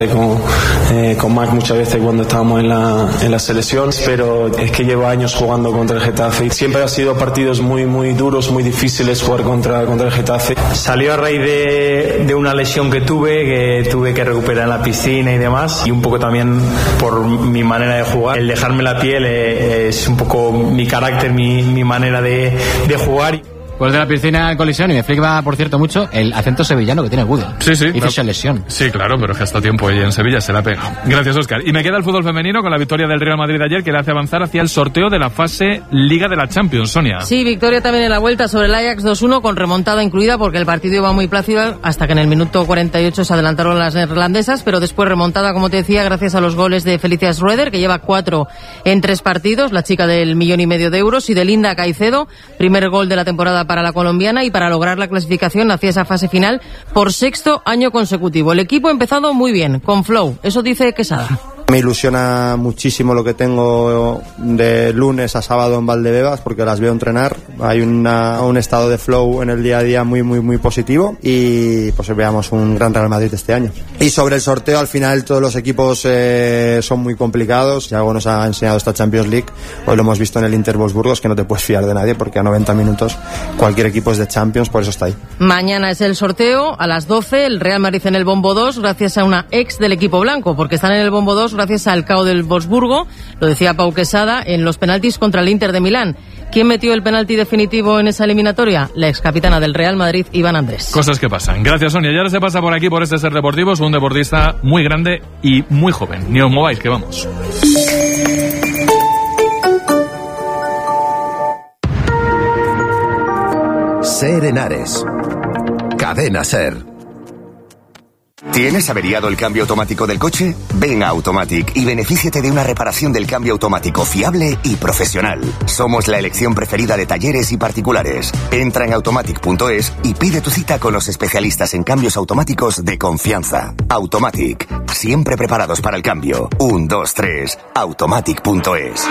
Con Marc muchas veces cuando estábamos en la selección, pero es que llevo años jugando contra el Getafe y siempre ha sido partidos muy muy duros, muy difíciles jugar contra el Getafe. Salió a raíz de una lesión que tuve que recuperar en la piscina y demás, y un poco también por mi manera de jugar. El dejarme la piel es un poco mi carácter, mi manera de jugar. Pues de la piscina en colisión, y me flipa, por cierto, mucho el acento sevillano que tiene Gudel. Sí. Hizo esa lesión. Sí, claro, pero es que hasta tiempo ella en Sevilla se la pega. Gracias, Óscar. Y me queda el fútbol femenino con la victoria del Real Madrid ayer, que le hace avanzar hacia el sorteo de la fase Liga de la Champions, Sonia. Sí, victoria también en la vuelta sobre el Ajax 2-1, con remontada incluida, porque el partido iba muy plácido hasta que en el minuto 48 se adelantaron las neerlandesas, pero después remontada, como te decía, gracias a los goles de Felicia Schroeder, que lleva 4 en 3 partidos, la chica del 1,5 millones de euros, y de Linda Caicedo, primer gol de la temporada para la colombiana, y para lograr la clasificación hacia esa fase final por 6º año consecutivo. El equipo ha empezado muy bien, con flow, eso dice Quesada. Me ilusiona muchísimo lo que tengo de lunes a sábado en Valdebebas, porque las veo entrenar. Hay un estado de flow en el día a día muy muy muy positivo, y pues veamos un gran Real Madrid este año. Y sobre el sorteo, al final todos los equipos son muy complicados. Si algo nos ha enseñado esta Champions League, hoy lo hemos visto en el Inter Wolfsburgo, es que no te puedes fiar de nadie, porque a 90 minutos cualquier equipo es de Champions, por eso está ahí. Mañana es el sorteo, a las 12, el Real Madrid en el Bombo 2, gracias a una ex del equipo blanco, porque están en el Bombo 2 gracias al CAO del Wolfsburgo, lo decía Pau Quesada, en los penaltis contra el Inter de Milán. ¿Quién metió el penalti definitivo en esa eliminatoria? La excapitana del Real Madrid, Iván Andrés. Cosas que pasan. Gracias, Sonia. Y ahora se pasa por aquí, por este Ser Deportivos, un deportista muy grande y muy joven. Ni os mováis, que vamos. Ser Henares. Cadena Ser. ¿Tienes averiado el cambio automático del coche? Ven a Automatic y benefíciate de una reparación del cambio automático fiable y profesional. Somos la elección preferida de talleres y particulares. Entra en automatic.es y pide tu cita con los especialistas en cambios automáticos de confianza. Automatic, siempre preparados para el cambio. 1, 2, 3, automatic.es.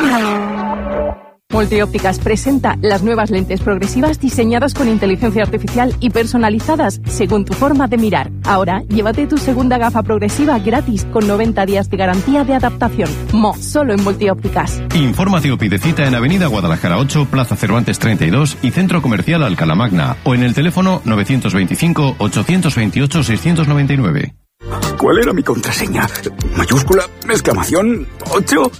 Multiópticas presenta las nuevas lentes progresivas diseñadas con inteligencia artificial y personalizadas según tu forma de mirar. Ahora, llévate tu segunda gafa progresiva gratis con 90 días de garantía de adaptación. Solo en Multiópticas. Infórmate o pide cita en Avenida Guadalajara 8, Plaza Cervantes 32 y Centro Comercial Alcalá Magna, o en el teléfono 925 828 699. ¿Cuál era mi contraseña? ¿Mayúscula? ¿Exclamación? ¿8?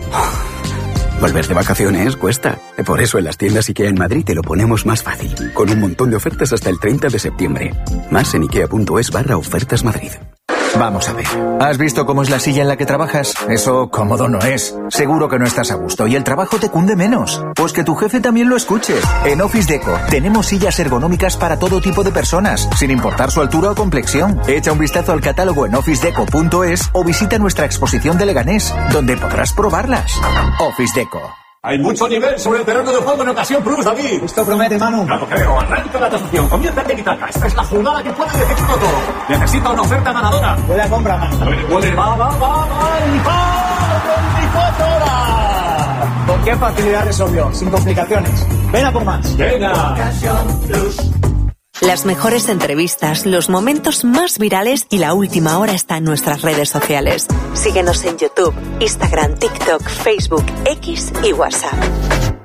Volver de vacaciones cuesta. Por eso en las tiendas IKEA en Madrid te lo ponemos más fácil, con un montón de ofertas hasta el 30 de septiembre. Más en ikea.es/ofertas Madrid. Vamos a ver. ¿Has visto cómo es la silla en la que trabajas? Eso cómodo no es. Seguro que no estás a gusto y el trabajo te cunde menos. Pues que tu jefe también lo escuche. En Office Deco tenemos sillas ergonómicas para todo tipo de personas, sin importar su altura o complexión. Echa un vistazo al catálogo en officedeco.es o visita nuestra exposición de Leganés, donde podrás probarlas. Office Deco. Hay mucho nivel sobre el terreno de juego en Ocasión Plus, David. Esto promete, Manu. Claro, creo. Arranca la tasación. Comienza el tiki-taka. Esta es la jugada que puede definirlo todo. Necesita una oferta ganadora. Puede comprar, Manu. Va. El 24 horas. ¿Con qué facilidad resolvió? Sin complicaciones. Ven a por más. Venga. Ocasión Plus. Las mejores entrevistas, los momentos más virales y la última hora está en nuestras redes sociales. Síguenos en YouTube, Instagram, TikTok, Facebook, X y WhatsApp.